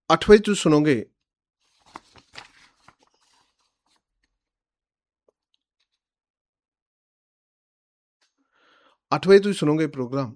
8 ਵਜੇ ਤੁਸੀਂ ਸੁਣੋਗੇ ਪ੍ਰੋਗਰਾਮ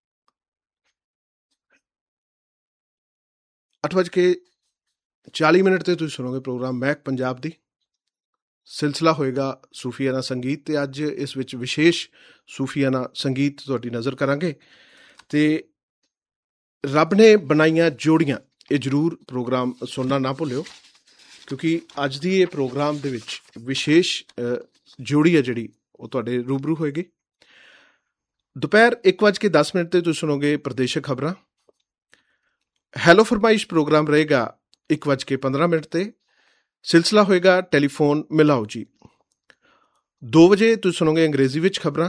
8:40 ਤੇ ਤੁਸੀਂ ਸੁਣੋਗੇ ਪ੍ਰੋਗਰਾਮ ਮਹਿਕ ਪੰਜਾਬ ਦੀ। ਸਿਲਸਿਲਾ ਹੋਏਗਾ ਸੂਫੀਆਨਾ ਸੰਗੀਤ, ਤੇ ਅੱਜ ਇਸ ਵਿੱਚ ਵਿਸ਼ੇਸ਼ ਸੂਫੀਆਨਾ ਸੰਗੀਤ ਤੁਹਾਡੀ ਨਜ਼ਰ ਕਰਾਂਗੇ। ਤੇ ਰੱਬ ਨੇ ਬਣਾਈਆਂ ਜੋੜੀਆਂ, ਇਹ ਜ਼ਰੂਰ ਪ੍ਰੋਗਰਾਮ ਸੁਣਨਾ ਨਾ ਭੁੱਲਿਓ, ਕਿਉਂਕਿ ਅੱਜ ਦੀ ਇਹ ਪ੍ਰੋਗਰਾਮ ਦੇ ਵਿੱਚ ਵਿਸ਼ੇਸ਼ ਜੋੜੀ ਹੈ ਜਿਹੜੀ ਉਹ ਤੁਹਾਡੇ ਰੂਬਰੂ ਹੋਏਗੀ। ਦੁਪਹਿਰ 1:10 ਤੇ ਤੁਸੀਂ ਸੁਣੋਗੇ ਪ੍ਰਦੇਸ਼ਕ ਖਬਰਾਂ। ਹੈਲੋ ਫਰਮਾਇਸ਼ ਪ੍ਰੋਗਰਾਮ ਰਹੇਗਾ 1:15 ਤੇ। ਸਿਲਸਿਲਾ ਹੋਏਗਾ ਟੈਲੀਫੋਨ ਮਿਲਾਓ ਜੀ। 2 ਵਜੇ ਤੁਸੀਂ ਸੁਣੋਗੇ ਅੰਗਰੇਜ਼ੀ ਵਿੱਚ ਖਬਰਾਂ।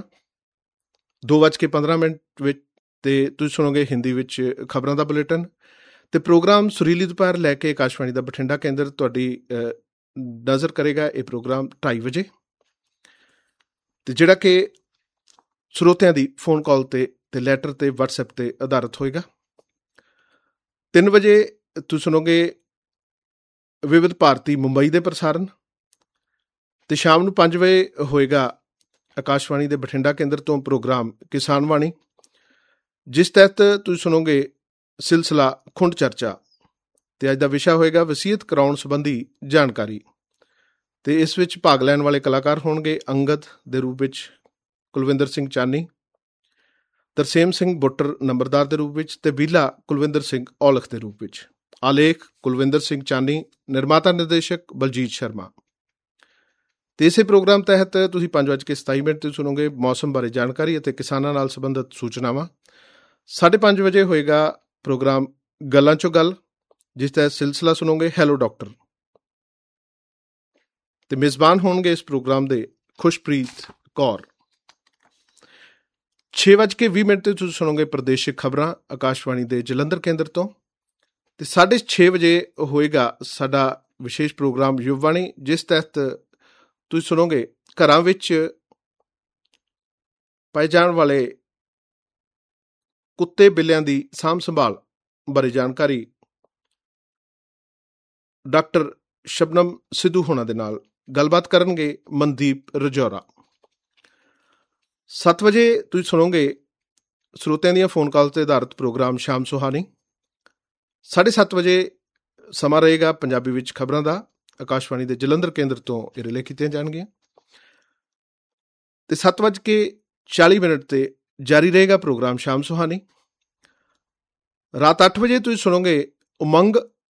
2:15 ਵਿੱਚ ਤੇ ਤੁਸੀਂ ਸੁਣੋਗੇ ਹਿੰਦੀ ਵਿੱਚ ਖਬਰਾਂ ਦਾ ਬੁਲੇਟਿਨ। ਤੇ ਪ੍ਰੋਗਰਾਮ ਸੁਰੀਲੀ ਦੁਪਹਿਰ ਲੈ ਕੇ ਆਕਾਸ਼ਵਾਣੀ ਦਾ ਬਠਿੰਡਾ ਕੇਂਦਰ ਤੁਹਾਡੀ ਨਜ਼ਰ ਕਰੇਗਾ ਇਹ ਪ੍ਰੋਗਰਾਮ 2:30 ਵਜੇ, ਤੇ ਜਿਹੜਾ ਕਿ ਸਰੋਤਿਆਂ ਦੀ ਫੋਨ ਕਾਲ ਤੇ ਲੈਟਰ ਤੇ ਵਟਸਐਪ ਤੇ ਆਧਾਰਿਤ ਹੋਏਗਾ। 3 ਵਜੇ ਤੁਸੀਂ ਸੁਣੋਗੇ ਵਿਵਿਧ ਭਾਰਤੀ ਮੁੰਬਈ ਦੇ ਪ੍ਰਸਾਰਨ, ਤੇ ਸ਼ਾਮ ਨੂੰ 5 ਵਜੇ ਹੋਏਗਾ ਆਕਾਸ਼ਵਾਣੀ ਦੇ ਬਠਿੰਡਾ ਕੇਂਦਰ ਤੋਂ ਪ੍ਰੋਗਰਾਮ ਕਿਸਾਨ ਵਾਣੀ, ਜਿਸ ਤਹਿਤ ਤੁਸੀਂ ਸੁਣੋਗੇ ਸਿਲਸਿਲਾ ਖੁੰਡ ਚਰਚਾ, ਤੇ ਅੱਜ ਦਾ ਵਿਸ਼ਾ ਹੋਏਗਾ ਵਸੀਅਤ ਕਰਾਉਣ ਸੰਬੰਧੀ ਜਾਣਕਾਰੀ। ਤੇ ਇਸ ਵਿੱਚ ਭਾਗ ਲੈਣ ਵਾਲੇ ਕਲਾਕਾਰ ਹੋਣਗੇ ਅੰਗਦ ਦੇ ਰੂਪ ਵਿੱਚ ਕੁਲਵਿੰਦਰ ਸਿੰਘ ਚਾਨੀ, ਤਰਸੇਮ ਸਿੰਘ ਬੁੱਟਰ ਨੰਬਰਦਾਰ ਦੇ ਰੂਪ ਵਿੱਚ, ਤੇ ਬੀਲਾ ਕੁਲਵਿੰਦਰ ਸਿੰਘ ਔਲਖ ਦੇ ਰੂਪ ਵਿੱਚ। ਆਲੇਖ ਕੁਲਵਿੰਦਰ ਸਿੰਘ ਚਾਨੀ, ਨਿਰਮਾਤਾ ਨਿਰਦੇਸ਼ਕ ਬਲਜੀਤ ਸ਼ਰਮਾ। ਤੇ ਇਸੇ ਪ੍ਰੋਗਰਾਮ ਤਹਿਤ ਤੁਸੀਂ 5:27 ਤੇ ਸੁਣੋਗੇ ਮੌਸਮ ਬਾਰੇ ਜਾਣਕਾਰੀ ਅਤੇ ਕਿਸਾਨਾਂ ਨਾਲ ਸੰਬੰਧਿਤ ਸੂਚਨਾਵਾਂ। 5:30 ਵਜੇ ਹੋਏਗਾ ਪ੍ਰੋਗਰਾਮ ਗੱਲਾਂ ਚੋਂ ਗੱਲ, ਜਿਸ ਤਹਿਤ ਸਿਲਸਿਲਾ ਸੁਣੋਗੇ ਹੈਲੋ ਡਾਕਟਰ, ਤੇ ਮੇਜ਼ਬਾਨ ਹੋਣਗੇ ਇਸ ਪ੍ਰੋਗਰਾਮ ਦੇ ਖੁਸ਼ਪ੍ਰੀਤ ਕੌਰ। 6:20 ਤੇ ਤੁਸੀਂ ਸੁਣੋਗੇ ਪ੍ਰਦੇਸ਼ਿਕ ਖਬਰਾਂ ਆਕਾਸ਼ਵਾਣੀ ਦੇ ਜਲੰਧਰ ਕੇਂਦਰ ਤੋਂ। ਤੇ 6:30 ਵਜੇ ਹੋਏਗਾ ਸਾਡਾ ਵਿਸ਼ੇਸ਼ ਪ੍ਰੋਗਰਾਮ ਯੁਵਵਾਣੀ, ਜਿਸ ਤਹਿਤ ਤੁਸੀਂ ਸੁਣੋਗੇ ਘਰਾਂ ਵਿੱਚ ਪਾਏ ਜਾਣ ਵਾਲੇ ਕੁੱਤੇ ਬਿੱਲਿਆਂ ਦੀ ਸਾਂਭ ਸੰਭਾਲ ਬਾਰੇ ਜਾਣਕਾਰੀ ਡਾਕਟਰ ਸ਼ਬਨਮ ਸਿੱਧੂ ਹੋਣਾ ਦੇ ਨਾਲ ਗੱਲਬਾਤ ਕਰਨਗੇ ਮਨਦੀਪ ਰਜੌਰਾ। 7 ਵਜੇ ਤੁਸੀਂ ਸੁਣੋਗੇ ਸਰੋਤਿਆਂ ਦੀਆਂ ਫੋਨ ਕਾਲ ਤੇ ਆਧਾਰਿਤ ਪ੍ਰੋਗਰਾਮ ਸ਼ਾਮ ਸੁਹਾਣੀ। 7:30 ਵਜੇ ਸਮਾਂ ਰਹੇਗਾ ਪੰਜਾਬੀ ਵਿੱਚ ਖਬਰਾਂ ਦਾ, ਆਕਾਸ਼ਵਾਣੀ ਦੇ ਜਲੰਧਰ ਕੇਂਦਰ ਤੋਂ ਇਹ ਰਿਲੇ ਕੀਤੀਆਂ ਜਾਣਗੀਆਂ। ਤੇ 7:40 ਤੇ ਜਾਰੀ ਰਹੇਗਾ ਪ੍ਰੋਗਰਾਮ ਸ਼ਾਮ ਸੁਹਾਣੀ। ਰਾਤ 8 ਵਜੇ ਤੁਸੀਂ ਸੁਣੋਗੇ ਉਮੰਗ